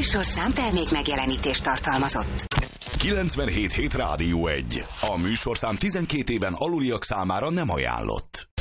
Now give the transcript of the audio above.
műsorszám termék megjelenítést tartalmazott. 97.7 Rádió 1. A műsorszám 12 éven aluliak számára nem ajánlott.